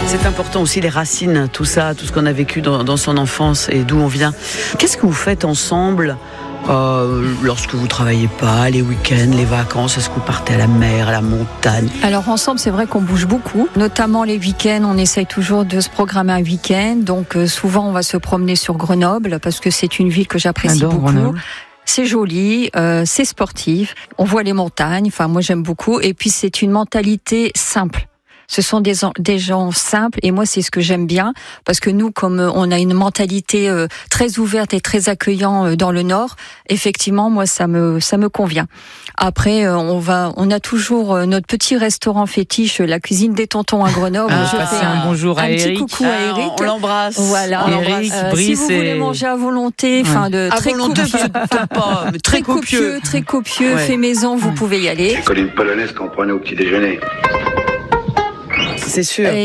C'est important aussi, les racines, tout ça, tout ce qu'on a vécu dans son enfance et d'où on vient. Qu'est-ce que vous faites ensemble lorsque vous travaillez pas, les week-ends, les vacances? Est-ce que vous partez à la mer, à la montagne? Alors ensemble, c'est vrai qu'on bouge beaucoup, notamment les week-ends. On essaye toujours de se programmer un week-end. Donc souvent, on va se promener sur Grenoble parce que c'est une ville que j'apprécie beaucoup. Grenoble. C'est joli, c'est sportif. On voit les montagnes. Enfin, moi, j'aime beaucoup. Et puis, c'est une mentalité simple. Ce sont des gens simples et moi c'est ce que j'aime bien parce que nous comme on a une mentalité très ouverte et très accueillant dans le Nord, effectivement moi ça me convient. Après on a toujours notre petit restaurant fétiche, la cuisine des tontons à Grenoble. Je fais un bonjour à Eric. Petit coucou à Eric. On l'embrasse. Voilà. Eric, si vous voulez manger à volonté, enfin de très copieux, très copieux, fait maison, vous pouvez y aller. J'ai connu une polonaise qu'on prenait au petit déjeuner. C'est sûr.